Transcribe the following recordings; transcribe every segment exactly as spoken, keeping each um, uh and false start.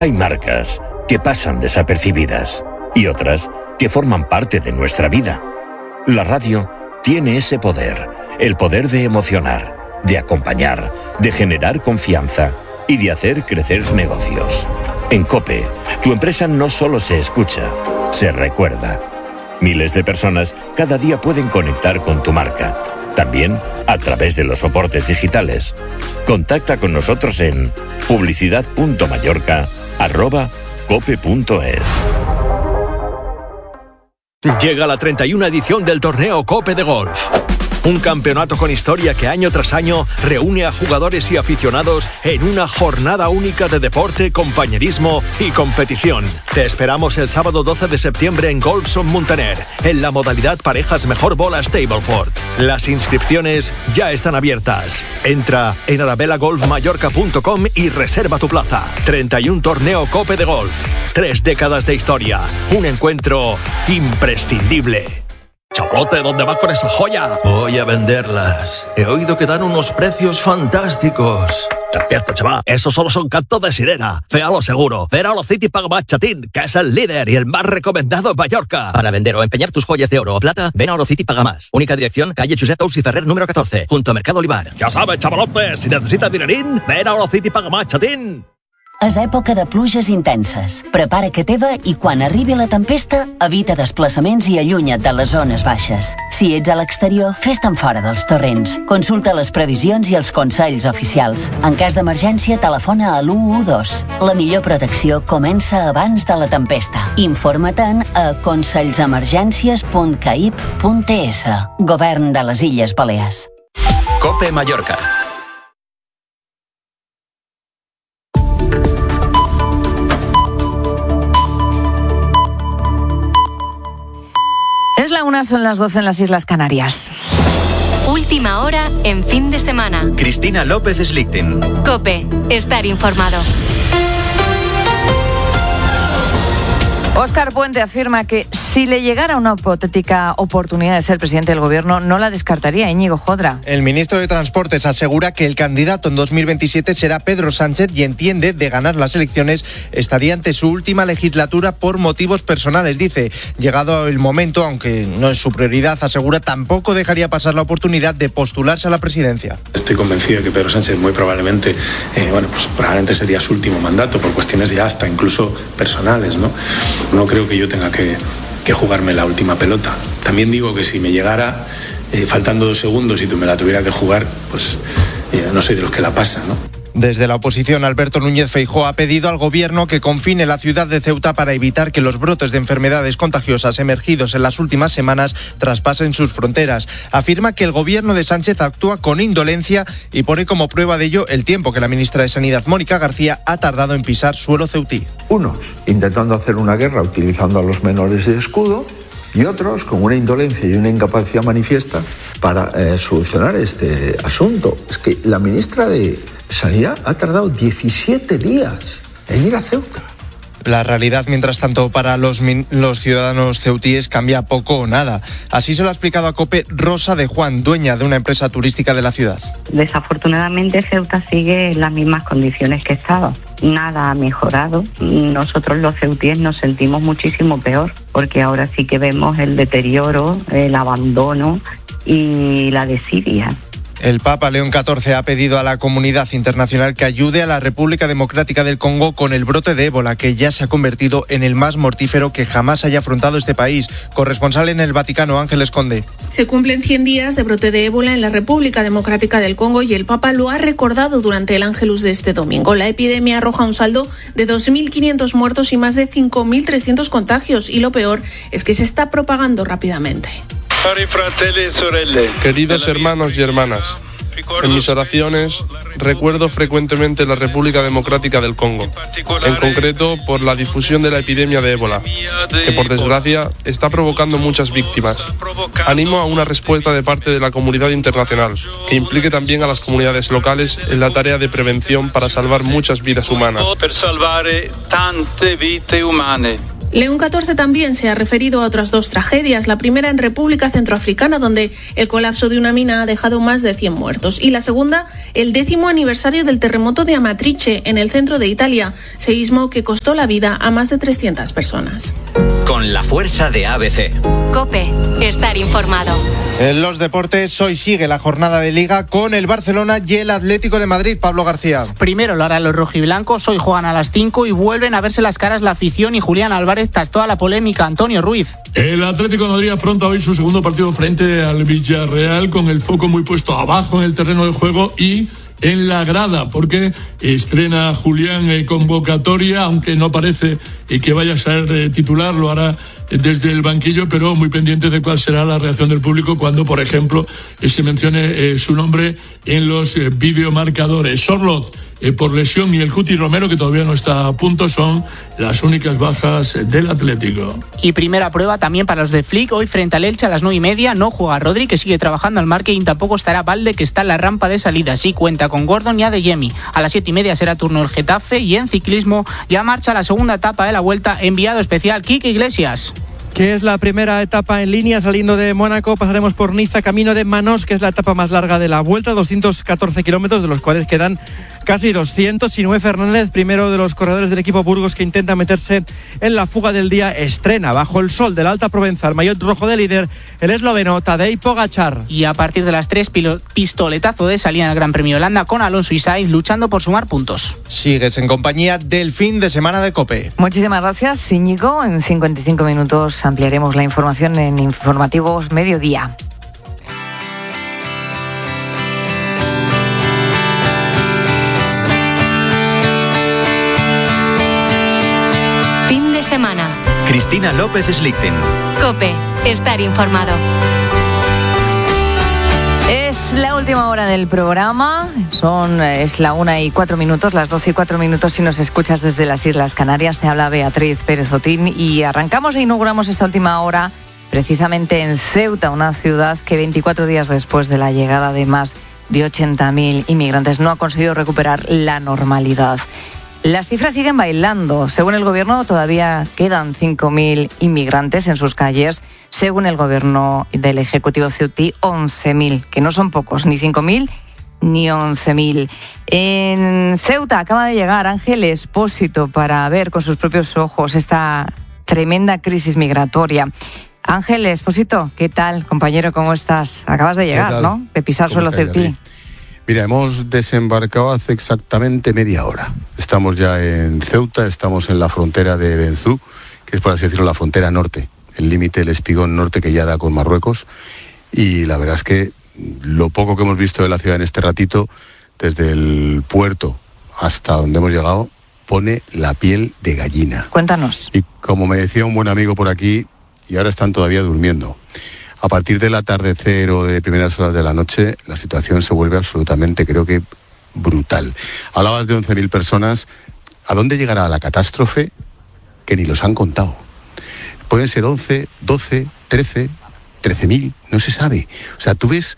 Hay marcas que pasan desapercibidas y otras que forman parte de nuestra vida. La radio tiene ese poder, el poder de emocionar, de acompañar, de generar confianza y de hacer crecer negocios. En COPE, tu empresa no solo se escucha, se recuerda. Miles de personas cada día pueden conectar con tu marca, también a través de los soportes digitales. Contacta con nosotros en publicidad punto mallorca arroba cope punto es. Llega la treinta y una edición del torneo Cope de Golf. Un campeonato con historia que año tras año reúne a jugadores y aficionados en una jornada única de deporte, compañerismo y competición. Te esperamos el sábado doce de septiembre en Golfson Muntaner, en la modalidad parejas mejor bola Stableford. Las inscripciones ya están abiertas. Entra en arabella golf mallorca punto com y reserva tu plaza. treinta y uno torneo Cope de Golf. Tres décadas de historia. Un encuentro imprescindible. Chavalote, ¿dónde vas con esa joya? Voy a venderlas. He oído que dan unos precios fantásticos. Despierta, chaval. Esos solo son cantos de sirena. Féalo seguro. Ven a Orocity Paga Más Chatín, que es el líder y el más recomendado en Mallorca. Para vender o empeñar tus joyas de oro o plata, ven a Orocity Paga Más. Única dirección, calle Josep Tous y Ferrer número catorce, junto a Mercado Olivar. Ya sabes, chavalote, si necesitas dinerín, ven a Orocity Paga Más Chatín. És època de pluges intenses. Prepara que teva i quan arribi la tempesta, evita desplaçaments i allunya't de les zones baixes. Si ets a l'exterior, fes-te'n fora dels torrents. Consulta les previsions i els consells oficials. En cas d'emergència, telefona a l'u u dos. La millor protecció comença abans de la tempesta. Informa-te'n a consellsemergències punt caip punt es. Govern de les Illes Balears. Cope Mallorca. Es la una, son las doce en las Islas Canarias. Última hora en fin de semana. Cristina López Slichting. COPE, estar informado. Óscar Puente afirma que si le llegara una hipotética oportunidad de ser presidente del gobierno, no la descartaría. Íñigo Jodra. El ministro de Transportes asegura que el candidato en dos mil veintisiete será Pedro Sánchez y entiende, de ganar las elecciones, estaría ante su última legislatura por motivos personales. Dice, llegado el momento, aunque no es su prioridad, asegura, tampoco dejaría pasar la oportunidad de postularse a la presidencia. Estoy convencido de que Pedro Sánchez muy probablemente, eh, bueno, pues probablemente sería su último mandato por cuestiones ya hasta incluso personales, ¿no? No creo que yo tenga que, que jugarme la última pelota. También digo que si me llegara eh, faltando dos segundos y tú me la tuviera que jugar, pues eh, no soy de los que la pasan, ¿no? Desde la oposición, Alberto Núñez Feijóo ha pedido al gobierno que confine la ciudad de Ceuta para evitar que los brotes de enfermedades contagiosas emergidos en las últimas semanas traspasen sus fronteras. Afirma que el gobierno de Sánchez actúa con indolencia y pone como prueba de ello el tiempo que la ministra de Sanidad, Mónica García, ha tardado en pisar suelo ceutí. Unos intentando hacer una guerra utilizando a los menores de escudo, y otros con una indolencia y una incapacidad manifiesta para eh, solucionar este asunto. Es que la ministra de Sanidad ha tardado diecisiete días en ir a Ceuta. La realidad, mientras tanto, para los, los ciudadanos ceutíes cambia poco o nada. Así se lo ha explicado a COPE Rosa de Juan, dueña de una empresa turística de la ciudad. Desafortunadamente, Ceuta sigue en las mismas condiciones que estaba. Nada ha mejorado. Nosotros los ceutíes nos sentimos muchísimo peor, porque ahora sí que vemos el deterioro, el abandono y la desidia. El Papa León catorce ha pedido a la comunidad internacional que ayude a la República Democrática del Congo con el brote de ébola, que ya se ha convertido en el más mortífero que jamás haya afrontado este país. Corresponsal en el Vaticano, Ángeles Conde. Se cumplen cien días de brote de ébola en la República Democrática del Congo y el Papa lo ha recordado durante el Ángelus de este domingo. La epidemia arroja un saldo de dos mil quinientos muertos y más de cinco mil trescientos contagios, y lo peor es que se está propagando rápidamente. Queridos hermanos y hermanas, en mis oraciones recuerdo frecuentemente la República Democrática del Congo, en concreto por la difusión de la epidemia de ébola, que por desgracia está provocando muchas víctimas. Animo a una respuesta de parte de la comunidad internacional, que implique también a las comunidades locales en la tarea de prevención para salvar muchas vidas humanas. León catorce también se ha referido a otras dos tragedias. La primera en República Centroafricana, donde el colapso de una mina ha dejado más de cien muertos. Y la segunda, el décimo aniversario del terremoto de Amatrice, en el centro de Italia, seísmo que costó la vida a más de trescientas personas. Con la fuerza de A B C. COPE, estar informado. En los deportes, hoy sigue la jornada de Liga con el Barcelona y el Atlético de Madrid. Pablo García. Primero lo harán los rojiblancos, hoy juegan a las cinco y vuelven a verse las caras la afición y Julián Álvarez tras toda la polémica. Antonio Ruiz. El Atlético de Madrid afronta hoy su segundo partido frente al Villarreal con el foco muy puesto abajo en el terreno de juego y en la grada, porque estrena Julián eh, convocatoria, aunque no parece eh, que vaya a ser eh, titular, lo hará eh, desde el banquillo, pero muy pendiente de cuál será la reacción del público cuando, por ejemplo, eh, se mencione eh, su nombre en los eh, videomarcadores. Sorlot, eh, por lesión, y el Cuti Romero, que todavía no está a punto, son las únicas bajas eh, del Atlético. Y primera prueba también para los de Flick, hoy frente al Elche a las nueve y media, no juega Rodri, que sigue trabajando al marketing, tampoco estará Valde, que está en la rampa de salida, sí cuenta con Gordon y Adeyemi. A las siete y media será turno del Getafe y en ciclismo ya marcha la segunda etapa de la Vuelta, enviado especial Quique Iglesias. Que es la primera etapa en línea saliendo de Mónaco, pasaremos por Niza, camino de Manos, que es la etapa más larga de la Vuelta, doscientos catorce kilómetros, de los cuales quedan casi doscientos. Sinué Fernández, primero de los corredores del equipo Burgos que intenta meterse en la fuga del día, estrena bajo el sol de la Alta Provenza el maillot rojo de líder, el esloveno Tadej Pogačar. Y a partir de las tres, pistoletazo de salida en el Gran Premio de Holanda con Alonso y Sainz luchando por sumar puntos. Sigues en compañía del fin de semana de COPE. Muchísimas gracias, Íñigo. En cincuenta y cinco minutos ampliaremos la información en Informativos Mediodía. Fin de semana. Cristina López Slichting. COPE, estar informado. Es la última hora del programa, son es la una y cuatro minutos, las doce y cuatro minutos si nos escuchas desde las Islas Canarias. Te habla Beatriz Pérez Otín y arrancamos e inauguramos esta última hora precisamente en Ceuta, una ciudad que veinticuatro días después de la llegada de más de ochenta mil inmigrantes no ha conseguido recuperar la normalidad. Las cifras siguen bailando. Según el gobierno, todavía quedan cinco mil inmigrantes en sus calles. Según el gobierno del Ejecutivo ceutí, once mil, que no son pocos, ni cinco mil ni once mil. En Ceuta acaba de llegar Ángel Expósito para ver con sus propios ojos esta tremenda crisis migratoria. Ángel Expósito, ¿qué tal, compañero? ¿Cómo estás? Acabas de llegar, ¿no? De pisar suelo ceutí. Mira, hemos desembarcado hace exactamente media hora. Estamos ya en Ceuta, estamos en la frontera de Benzú, que es, por así decirlo, la frontera norte, el límite del espigón norte que ya da con Marruecos. Y la verdad es que lo poco que hemos visto de la ciudad en este ratito, desde el puerto hasta donde hemos llegado, pone la piel de gallina. Cuéntanos. Y como me decía un buen amigo por aquí, y ahora están todavía durmiendo, a partir del atardecer o de primeras horas de la noche, la situación se vuelve absolutamente, creo que, brutal. Hablabas de once mil personas. ¿A dónde llegará la catástrofe? Que ni los han contado. Pueden ser once, doce, trece, trece mil, no se sabe. O sea, tú ves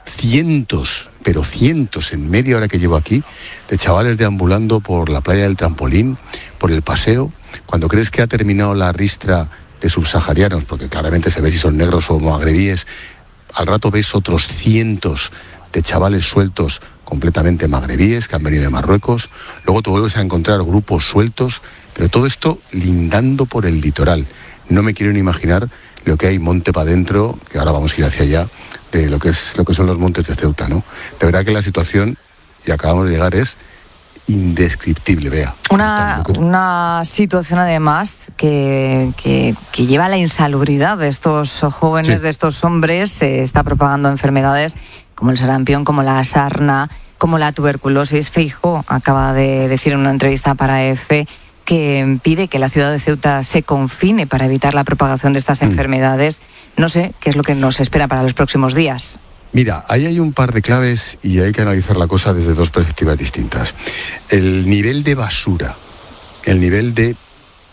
cientos, pero cientos en media hora que llevo aquí, de chavales deambulando por la playa del Trampolín, por el paseo, cuando crees que ha terminado la ristra de subsaharianos, porque claramente se ve si son negros o magrebíes, al rato ves otros cientos de chavales sueltos completamente magrebíes que han venido de Marruecos, luego te vuelves a encontrar grupos sueltos, pero todo esto lindando por el litoral. No me quiero ni imaginar lo que hay monte para adentro, que ahora vamos a ir hacia allá, de lo que es lo que son los montes de Ceuta, ¿no? De verdad que la situación, y acabamos de llegar, es indescriptible, vea. Una, una situación además que, que, que lleva a la insalubridad de estos jóvenes, sí. de estos hombres. Se está propagando enfermedades como el sarampión, como la sarna, como la tuberculosis. Feijóo acaba de decir en una entrevista para E F que pide que la ciudad de Ceuta se confine para evitar la propagación de estas mm. enfermedades. No sé qué es lo que nos espera para los próximos días. Mira, ahí hay un par de claves y hay que analizar la cosa desde dos perspectivas distintas. El nivel de basura, el nivel de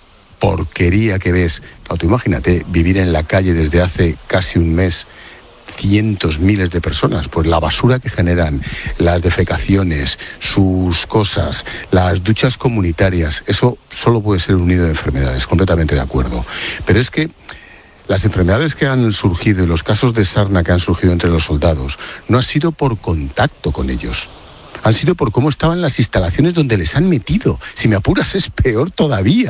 porquería que ves. Claro, tú imagínate vivir en la calle desde hace casi un mes, cientos, miles de personas. Pues la basura que generan, las defecaciones, sus cosas, las duchas comunitarias, eso solo puede ser un nido de enfermedades, completamente de acuerdo. Pero es que las enfermedades que han surgido y los casos de sarna que han surgido entre los soldados no ha sido por contacto con ellos. Han sido por cómo estaban las instalaciones donde les han metido. Si me apuras, es peor todavía.